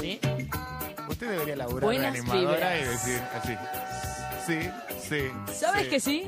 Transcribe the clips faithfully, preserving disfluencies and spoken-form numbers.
¿Sí? Usted debería laburar Buenas de animadora vibras. y decir así. Sí, sí. ¿Sabes sí. que sí?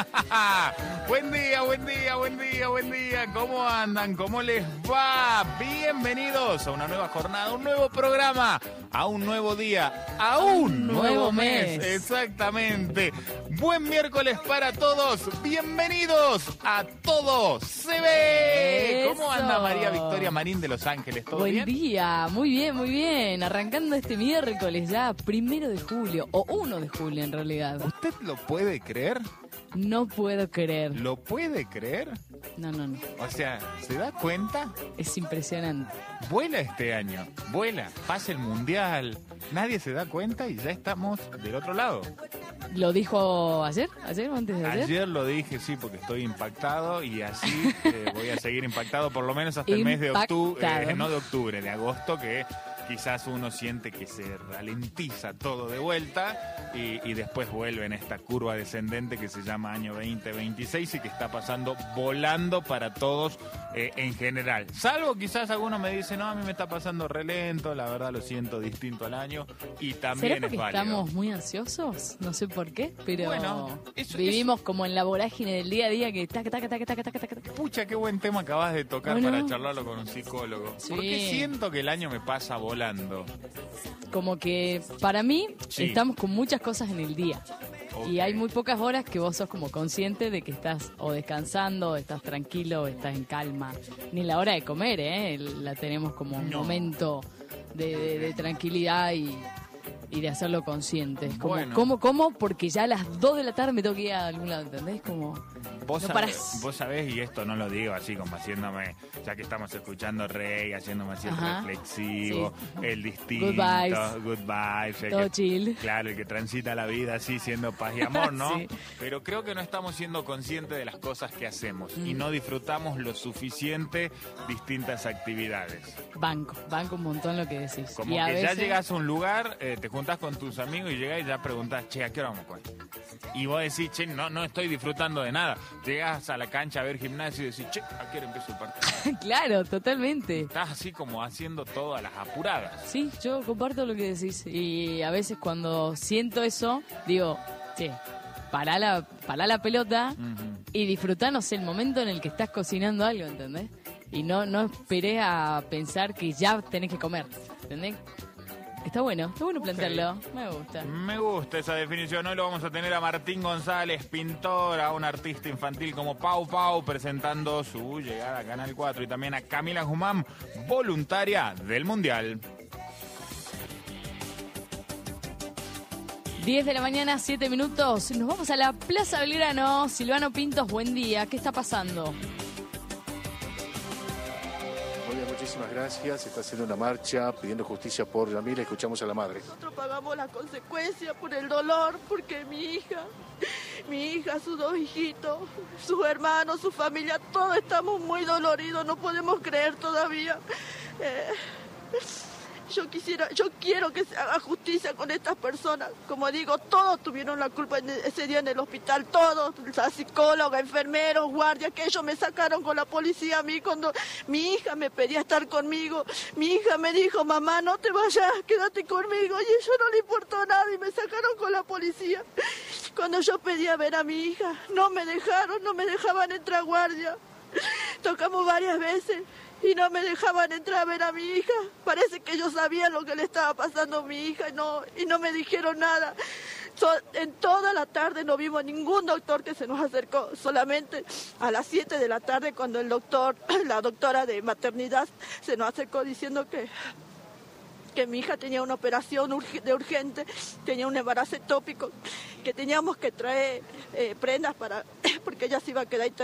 Buen día, buen día, buen día, buen día. ¿Cómo andan? ¿Cómo les va? Bienvenidos a una nueva jornada, a un nuevo programa, a un nuevo día, a un, un nuevo, nuevo mes. mes. Exactamente. Buen miércoles para todos. Bienvenidos a Todo Se Ve. Eso. ¿Cómo anda María Victoria Marín de Los Ángeles? ¿Todo Buen bien? día, muy bien, muy bien. Arrancando este miércoles ya, primero de julio, o uno de julio en realidad. ¿Usted lo puede creer? No puedo creer. ¿Lo puede creer? No, no, no. O sea, ¿se da cuenta? Es impresionante. Vuela este año, vuela, pasa el mundial, nadie se da cuenta y ya estamos del otro lado. ¿Lo dijo ayer? ¿Ayer o antes de ayer? Ayer lo dije, sí, porque estoy impactado y así eh, voy a seguir impactado por lo menos hasta el mes de octubre, Impactado. eh, no de octubre, de agosto, que quizás uno siente que se ralentiza todo de vuelta y, y después vuelve en esta curva descendente que se llama año veinte veintiséis y que está pasando volando para todos eh, en general. Salvo quizás algunos me dicen, no, a mí me está pasando re lento, la verdad lo siento distinto al año y también ¿Será porque es válido. estamos muy ansiosos? No sé por qué, pero Bueno, eso- vivimos como en la vorágine del día a día que taca, taca, taca, taca, taca, taca. Pucha, qué buen tema acabas de tocar Bueno. para charlarlo con un psicólogo. Sí. Porque siento que el año me pasa volando. Como que para mí Sí. estamos con muchas cosas en el día. Ok. Y hay muy pocas horas que vos sos como consciente de que estás o descansando, o estás tranquilo, o estás en calma. Ni la hora de comer, ¿eh? La tenemos como un No. momento de, de- de tranquilidad y, y de hacerlo consciente. Es como, Bueno. ¿cómo, cómo? Porque ya a las dos de la tarde me tengo que ir a algún lado, ¿entendés? Como, Vos, no sabés, parás. vos sabés, y esto no lo digo así como haciéndome, ya que estamos escuchando reggae, haciéndome así el Ajá. reflexivo, Sí. el distinto, Good vibes. good vibes, el Todo que- chill. Claro, el que transita la vida así siendo paz y amor, ¿no? Sí. Pero creo que no estamos siendo conscientes de las cosas que hacemos y Mm. no disfrutamos lo suficiente distintas actividades. Banco, banco un montón lo que decís. Como y a que veces, ya llegas a un lugar, eh, te juntás con tus amigos y llegás y ya preguntás, che, ¿a qué hora vamos a comer? Y vos decís, che, no, no estoy disfrutando de nada. Llegás a la cancha a ver gimnasio y decís, che, ¿a qué hora empieza el partido? Claro, totalmente. Estás así como haciendo todo a las apuradas. Sí, yo comparto lo que decís. Y a veces cuando siento eso, digo, che, pará la, pará la pelota Ujú. y disfrutá, no sé, el momento en el que estás cocinando algo, ¿entendés? Y no, no esperé a pensar que ya tenés que comer, ¿entendés? Está bueno, está bueno plantearlo, me gusta. Me gusta esa definición. Hoy lo vamos a tener a Martín González, pintor, a un artista infantil como Pau Pau, presentando su llegada a Canal cuatro, y también a Camila Guzmán, voluntaria del Mundial. diez de la mañana, siete minutos. Nos vamos a la Plaza Belgrano. Silvano Pintos, buen día. ¿Qué está pasando? Muy bien, muchísimas gracias. Se está haciendo una marcha pidiendo justicia por Yamila. Escuchamos a la madre. Nosotros pagamos las consecuencias por el dolor, porque mi hija, mi hija, sus dos hijitos, sus hermanos, su familia, todos estamos muy doloridos, no podemos creer todavía. Eh, yo quisiera, yo quiero que se haga justicia con estas personas. Como digo, todos tuvieron la culpa en ese día en el hospital, todos, la psicóloga, enfermeros, guardias, que ellos me sacaron con la policía a mí cuando mi hija me pedía estar conmigo. Mi hija me dijo, mamá, no te vayas, quédate conmigo. Y a ella no le importó nada y me sacaron con la policía. Cuando yo pedía ver a mi hija, no me dejaron, no me dejaban entrar guardia. Tocamos varias veces y no me dejaban entrar a ver a mi hija. Parece que ellos sabían lo que le estaba pasando a mi hija y no, y no me dijeron nada. So, en toda la tarde no vimos ningún doctor que se nos acercó. Solamente a las siete de la tarde cuando el doctor, la doctora de maternidad se nos acercó diciendo que que mi hija tenía una operación urg- de urgente, tenía un embarazo ectópico, que teníamos que traer eh, prendas para, porque ella se iba a quedar